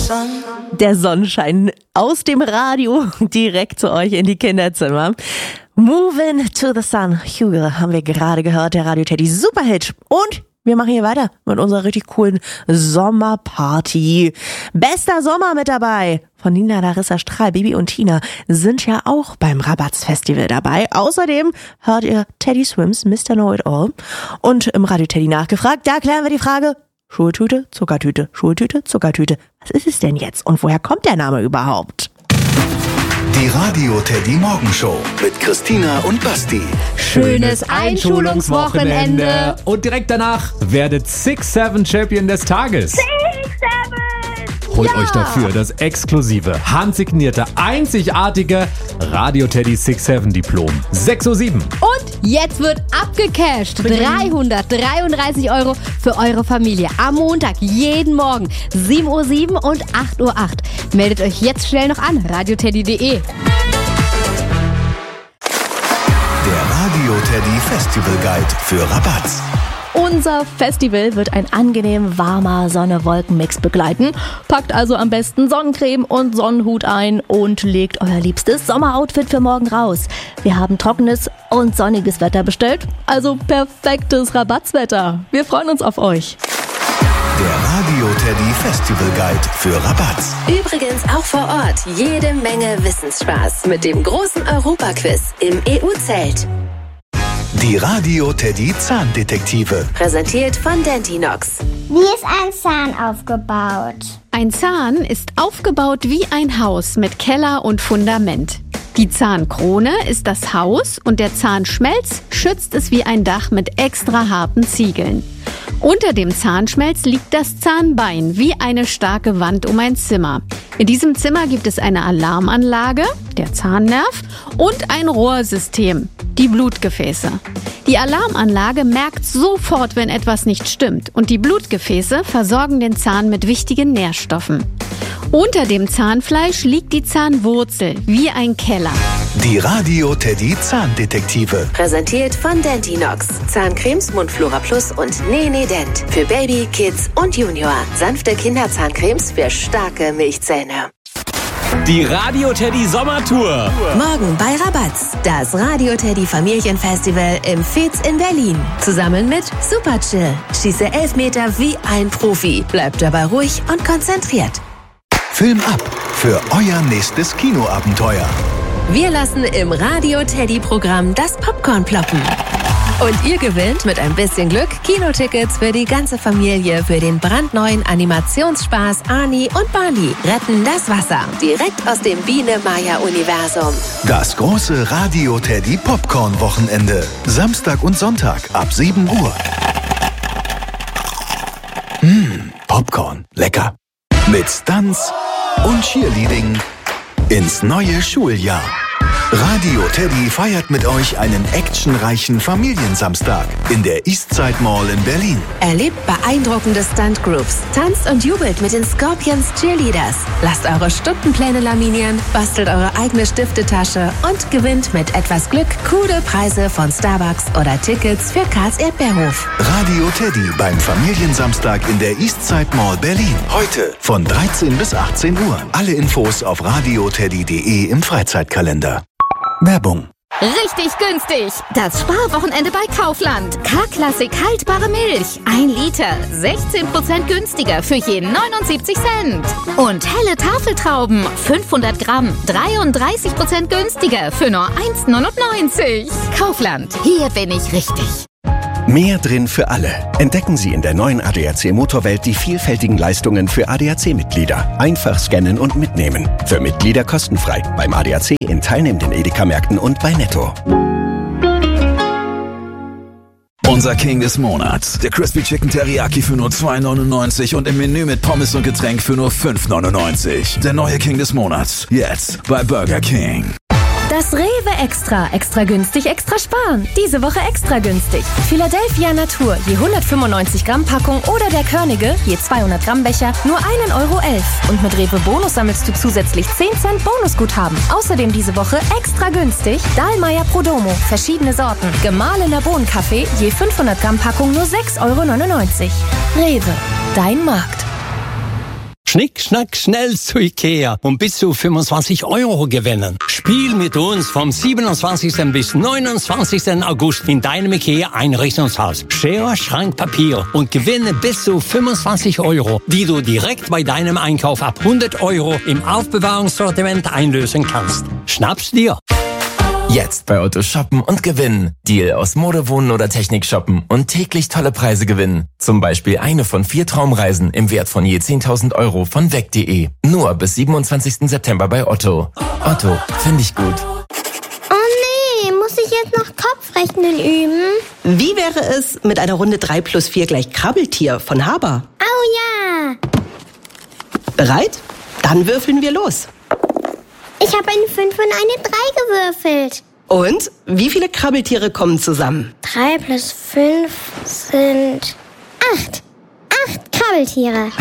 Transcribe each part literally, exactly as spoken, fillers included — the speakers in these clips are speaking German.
Der Sonnenschein aus dem Radio direkt zu euch in die Kinderzimmer. Moving to the Sun, Hugo, haben wir gerade gehört, der Radio Teddy Superhit. Und wir machen hier weiter mit unserer richtig coolen Sommerparty. Bester Sommer mit dabei. Von Nina, Larissa, Strahl, Bibi und Tina sind ja auch beim Rabatz-Festival dabei. Außerdem hört ihr Teddy Swims, Mister Know-It-All. Und im Radio Teddy nachgefragt, da klären wir die Frage: Schultüte, Zuckertüte, Schultüte, Zuckertüte. Was ist es denn jetzt und woher kommt der Name überhaupt? Die Radio Teddy Morgenshow mit Christina und Basti. Schönes Einschulungswochenende. Und direkt danach werdet Six Seven Champion des Tages. Six Seven! Holt Ja. euch dafür das exklusive, handsignierte, einzigartige Radio Teddy Six Seven Diplom. sechs Uhr sieben. Und jetzt wird abgecasht. dreihundertdreiunddreißig Euro für eure Familie. Am Montag, jeden Morgen, sieben Uhr sieben und acht Uhr acht. Meldet euch jetzt schnell noch an, radioteddy punkt de. Der Radio Teddy Festival Guide für Rabatz. Unser Festival wird ein angenehm warmer Sonne-Wolken-Mix begleiten. Packt also am besten Sonnencreme und Sonnenhut ein und legt euer liebstes Sommeroutfit für morgen raus. Wir haben trockenes und sonniges Wetter bestellt, also perfektes Rabatzwetter. Wir freuen uns auf euch. Der Radio Teddy Festival Guide für Rabatz. Übrigens auch vor Ort jede Menge Wissensspaß mit dem großen Europaquiz im E U-Zelt. Die Radio Teddy Zahndetektive. Präsentiert von Dentinox. Wie ist ein Zahn aufgebaut? Ein Zahn ist aufgebaut wie ein Haus mit Keller und Fundament. Die Zahnkrone ist das Haus und der Zahnschmelz schützt es wie ein Dach mit extra harten Ziegeln. Unter dem Zahnschmelz liegt das Zahnbein wie eine starke Wand um ein Zimmer. In diesem Zimmer gibt es eine Alarmanlage, der Zahnnerv, und ein Rohrsystem, die Blutgefäße. Die Alarmanlage merkt sofort, wenn etwas nicht stimmt, und die Blutgefäße versorgen den Zahn mit wichtigen Nährstoffen. Unter dem Zahnfleisch liegt die Zahnwurzel wie ein Keller. Die Radio Teddy Zahndetektive. Präsentiert von Dentinox. Zahncremes Mundflora Plus und Nene Dent. Für Baby, Kids und Junior. Sanfte Kinderzahncremes für starke Milchzähne. Die Radio Teddy Sommertour. Morgen bei Rabatz. Das Radio Teddy Familienfestival im Fez in Berlin. Zusammen mit Super Chill. Schieße elf Meter wie ein Profi. Bleibt dabei ruhig und konzentriert. Film ab für euer nächstes Kinoabenteuer. Wir lassen im Radio Teddy Programm das Popcorn ploppen. Und ihr gewinnt mit ein bisschen Glück Kinotickets für die ganze Familie für den brandneuen Animationsspaß Arnie und Barney retten das Wasser. Direkt aus dem Biene-Maya-Universum. Das große Radio Teddy Popcorn Wochenende. Samstag und Sonntag ab sieben Uhr. Mmh, Popcorn, lecker. Mit Stunts und Cheerleading ins neue Schuljahr. Radio Teddy feiert mit euch einen actionreichen Familiensamstag in der Eastside Mall in Berlin. Erlebt beeindruckende Stuntgroups, tanzt und jubelt mit den Scorpions Cheerleaders. Lasst eure Stundenpläne laminieren, bastelt eure eigene Stiftetasche und gewinnt mit etwas Glück coole Preise von Starbucks oder Tickets für Karls Erdbeerhof. Radio Teddy beim Familiensamstag in der Eastside Mall Berlin. Heute von dreizehn bis achtzehn Uhr. Alle Infos auf radioteddy punkt de im Freizeitkalender. Werbung. Richtig günstig! Das Sparwochenende bei Kaufland. K-Klassik haltbare Milch. Ein Liter. sechzehn Prozent günstiger für je neunundsiebzig Cent. Und helle Tafeltrauben. fünfhundert Gramm. dreiunddreißig Prozent günstiger für nur eins neunundneunzig. Kaufland. Hier bin ich richtig. Mehr drin für alle. Entdecken Sie in der neuen A D A C Motorwelt die vielfältigen Leistungen für A D A C-Mitglieder. Einfach scannen und mitnehmen. Für Mitglieder kostenfrei. Beim A D A C in teilnehmenden Edeka-Märkten und bei Netto. Unser King des Monats. Der Crispy Chicken Teriyaki für nur zwei neunundneunzig und im Menü mit Pommes und Getränk für nur fünf neunundneunzig. Der neue King des Monats. Jetzt bei Burger King. Das Rewe Extra. Extra günstig, extra sparen. Diese Woche extra günstig. Philadelphia Natur, je hundertfünfundneunzig Gramm Packung oder der Körnige, je zweihundert Gramm Becher, nur ein Euro elf. Und mit Rewe Bonus sammelst du zusätzlich zehn Cent Bonusguthaben. Außerdem diese Woche extra günstig Dahlmeier Prodomo, verschiedene Sorten. Gemahlener Bohnenkaffee, je fünfhundert Gramm Packung nur sechs Euro neunundneunzig. Rewe, dein Markt. Schnick, schnack, schnell zu Ikea und bis zu fünfundzwanzig Euro gewinnen. Spiel mit uns vom siebenundzwanzigsten bis neunundzwanzigsten August in deinem Ikea-Einrichtungshaus. Schere, Schrank, Papier und gewinne bis zu fünfundzwanzig Euro, die du direkt bei deinem Einkauf ab hundert Euro im Aufbewahrungssortiment einlösen kannst. Schnapp's dir! Jetzt bei Otto shoppen und gewinnen. Deal aus Mode, Wohnen oder Technik shoppen und täglich tolle Preise gewinnen. Zum Beispiel eine von vier Traumreisen im Wert von je zehntausend Euro von weg punkt de. Nur bis siebenundzwanzigsten September bei Otto. Otto, finde ich gut. Oh nee, muss ich jetzt noch Kopfrechnen üben? Wie wäre es mit einer Runde drei plus vier gleich Krabbeltier von Haber? Oh ja! Bereit? Dann würfeln wir los. Ich habe eine fünf und eine drei gewürfelt. Und wie viele Krabbeltiere kommen zusammen? drei plus fünf sind acht. Acht Krabbeltiere.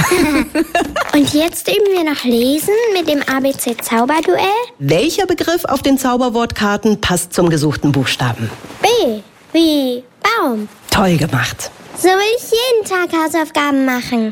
Und jetzt üben wir noch Lesen mit dem A B C-Zauberduell. Welcher Begriff auf den Zauberwortkarten passt zum gesuchten Buchstaben? B wie Baum. Toll gemacht. So will ich jeden Tag Hausaufgaben machen.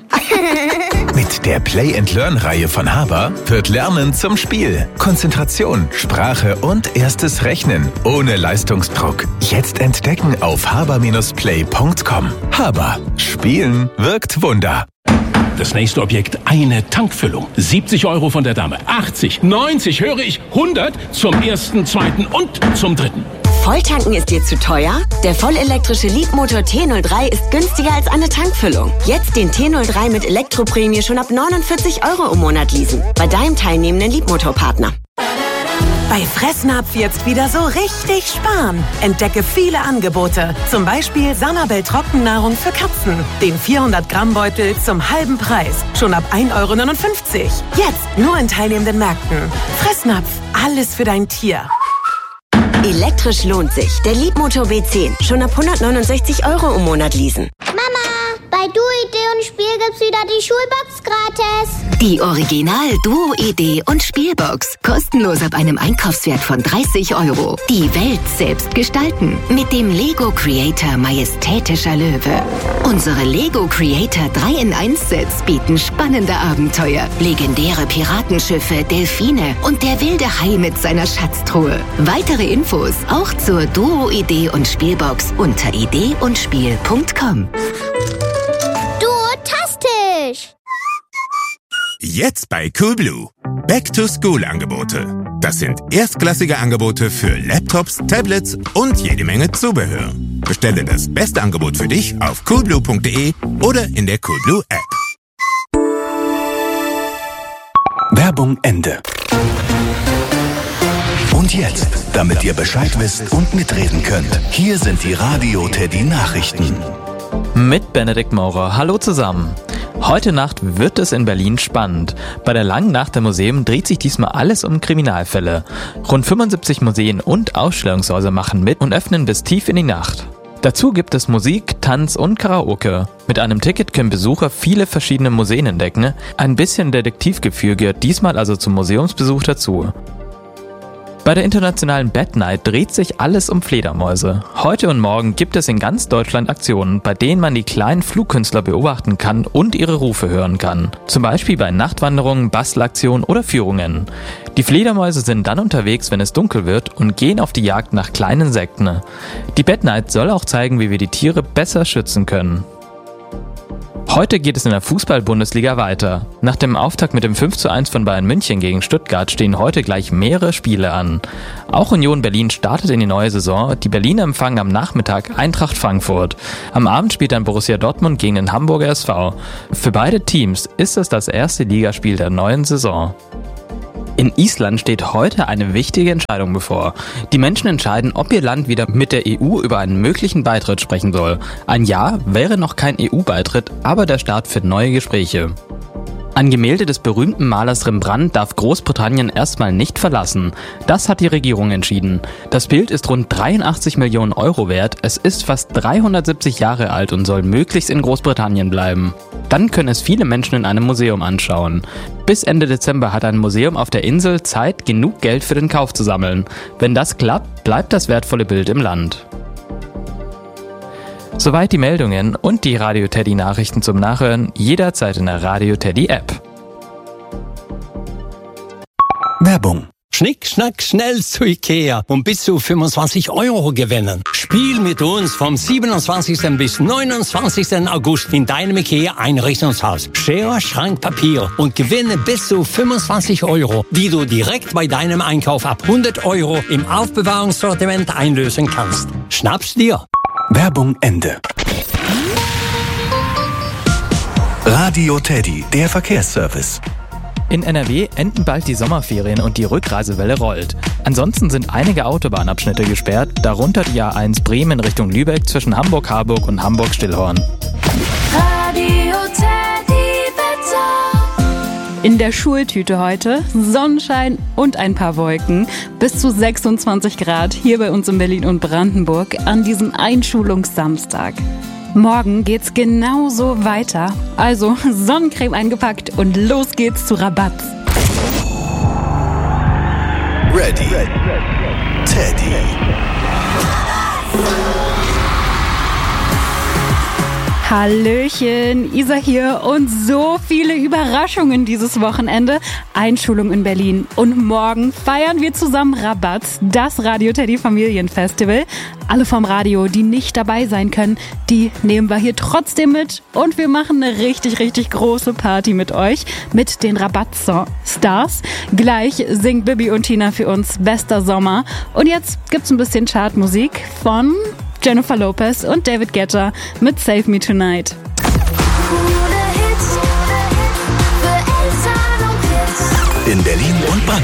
Mit der Play-and-Learn-Reihe von Haber wird Lernen zum Spiel. Konzentration, Sprache und erstes Rechnen. Ohne Leistungsdruck. Jetzt entdecken auf haber Bindestrich play Punkt com. Haber. Spielen wirkt Wunder. Das nächste Objekt, eine Tankfüllung. siebzig Euro von der Dame. achtzig, neunzig, höre ich, hundert zum ersten, zweiten und zum dritten. Volltanken ist dir zu teuer? Der vollelektrische Leapmotor T null drei ist günstiger als eine Tankfüllung. Jetzt den T null drei mit Elektroprämie schon ab neunundvierzig Euro im Monat leasen. Bei deinem teilnehmenden Leapmotor-Partner. Bei Fressnapf jetzt wieder so richtig sparen. Entdecke viele Angebote. Zum Beispiel Sanabel Trockennahrung für Katzen. Den vierhundert Gramm Beutel zum halben Preis. Schon ab ein Euro neunundfünfzig. Jetzt nur in teilnehmenden Märkten. Fressnapf, alles für dein Tier. Elektrisch lohnt sich. Der Leapmotor B zehn. Schon ab hundertneunundsechzig Euro im Monat leasen. Mama, bei Duo-Idee und Spiel gibt's wieder die Schulbox gratis. Die Original Duo-Idee und Spielbox. Kostenlos ab einem Einkaufswert von dreißig Euro. Die Welt selbst gestalten. Mit dem Lego Creator Majestätischer Löwe. Unsere Lego Creator drei in eins Sets bieten spannende Abenteuer. Legendäre Piratenschiffe, Delfine und der wilde Hai mit seiner Schatztruhe. Weitere Infos auch zur Duo-Idee und Spielbox unter idee und spiel Punkt com. Duotastisch! Jetzt bei Coolblue. Back-to-School-Angebote. Das sind erstklassige Angebote für Laptops, Tablets und jede Menge Zubehör. Bestelle das beste Angebot für dich auf coolblue Punkt de oder in der Coolblue App. Werbung Ende. Und jetzt, damit ihr Bescheid wisst und mitreden könnt, hier sind die Radio Teddy Nachrichten. Mit Benedikt Maurer. Hallo zusammen. Heute Nacht wird es in Berlin spannend. Bei der Langen Nacht der Museen dreht sich diesmal alles um Kriminalfälle. Rund fünfundsiebzig Museen und Ausstellungshäuser machen mit und öffnen bis tief in die Nacht. Dazu gibt es Musik, Tanz und Karaoke. Mit einem Ticket können Besucher viele verschiedene Museen entdecken. Ein bisschen Detektivgefühl gehört diesmal also zum Museumsbesuch dazu. Bei der internationalen Bat Night dreht sich alles um Fledermäuse. Heute und morgen gibt es in ganz Deutschland Aktionen, bei denen man die kleinen Flugkünstler beobachten kann und ihre Rufe hören kann. Zum Beispiel bei Nachtwanderungen, Bastelaktionen oder Führungen. Die Fledermäuse sind dann unterwegs, wenn es dunkel wird und gehen auf die Jagd nach kleinen Insekten. Die Bat Night soll auch zeigen, wie wir die Tiere besser schützen können. Heute geht es in der Fußball-Bundesliga weiter. Nach dem Auftakt mit dem fünf zu eins von Bayern München gegen Stuttgart stehen heute gleich mehrere Spiele an. Auch Union Berlin startet in die neue Saison. Die Berliner empfangen am Nachmittag Eintracht Frankfurt. Am Abend spielt dann Borussia Dortmund gegen den Hamburger S V. Für beide Teams ist es das erste Ligaspiel der neuen Saison. In Island steht heute eine wichtige Entscheidung bevor. Die Menschen entscheiden, ob ihr Land wieder mit der E U über einen möglichen Beitritt sprechen soll. Ein Ja wäre noch kein E U-Beitritt, aber der Start für neue Gespräche. Ein Gemälde des berühmten Malers Rembrandt darf Großbritannien erstmal nicht verlassen. Das hat die Regierung entschieden. Das Bild ist rund dreiundachtzig Millionen Euro wert, es ist fast dreihundertsiebzig Jahre alt und soll möglichst in Großbritannien bleiben. Dann können es viele Menschen in einem Museum anschauen. Bis Ende Dezember hat ein Museum auf der Insel Zeit, genug Geld für den Kauf zu sammeln. Wenn das klappt, bleibt das wertvolle Bild im Land. Soweit die Meldungen und die Radio Teddy Nachrichten zum Nachhören jederzeit in der Radio Teddy App. Werbung. Schnick, schnack, schnell zu Ikea und bis zu fünfundzwanzig Euro gewinnen. Spiel mit uns vom siebenundzwanzigsten bis neunundzwanzigsten August in deinem Ikea-Einrichtungshaus. Schere, Schrank, Papier und gewinne bis zu fünfundzwanzig Euro, die du direkt bei deinem Einkauf ab hundert Euro im Aufbewahrungssortiment einlösen kannst. Schnapp's dir. Werbung Ende. Radio Teddy, der Verkehrsservice. In N R W enden bald die Sommerferien und die Rückreisewelle rollt. Ansonsten sind einige Autobahnabschnitte gesperrt, darunter die A eins Bremen Richtung Lübeck zwischen Hamburg-Harburg und Hamburg-Stillhorn. Radio Teddy Wetter. In der Schultüte heute Sonnenschein und ein paar Wolken. Bis zu sechsundzwanzig Grad hier bei uns in Berlin und Brandenburg an diesem Einschulungssamstag. Morgen geht's genauso weiter. Also Sonnencreme eingepackt und los geht's zu Rabatz. Ready, Teddy. Hallöchen, Isa hier und so viele Überraschungen dieses Wochenende. Einschulung in Berlin und morgen feiern wir zusammen Rabatz, das Radio Teddy Familienfestival. Alle vom Radio, die nicht dabei sein können, die nehmen wir hier trotzdem mit und wir machen eine richtig, richtig große Party mit euch, mit den Rabatz-Stars. Gleich singt Bibi und Tina für uns Bester Sommer und jetzt gibt's ein bisschen Chartmusik von Jennifer Lopez und David Guetta mit Save Me Tonight. In Berlin und Brandenburg.